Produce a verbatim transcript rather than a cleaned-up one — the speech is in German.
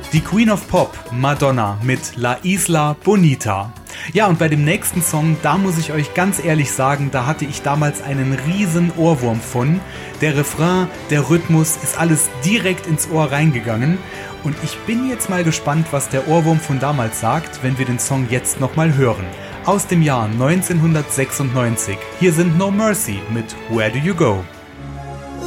Die Queen of Pop, Madonna mit La Isla Bonita. Ja, und bei dem nächsten Song, da muss ich euch ganz ehrlich sagen, da hatte ich damals einen riesen Ohrwurm von. Der Refrain, der Rhythmus, ist alles direkt ins Ohr reingegangen. Und ich bin jetzt mal gespannt, was der Ohrwurm von damals sagt, wenn wir den Song jetzt nochmal hören. Aus dem Jahr neunzehnhundertsechsundneunzig. Hier sind No Mercy mit Where Do You Go?